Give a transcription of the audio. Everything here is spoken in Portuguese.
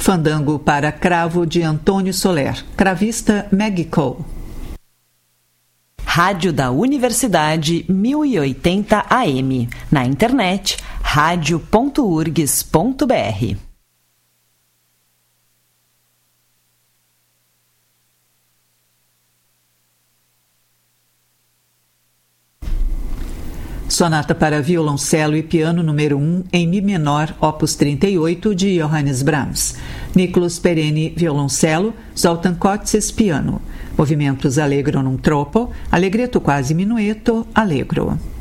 Fandango para Cravo de Antônio Soler. Cravista Maggie Cole. Rádio da Universidade 1080 AM. Na internet, radio.urgs.br. Sonata para violoncelo e piano número 1 em Mi menor, opus 38, de Johannes Brahms. Nicolas Pereni, violoncelo, Zoltán Kocsis, piano. Movimentos allegro non troppo, allegretto quasi minuetto, allegro.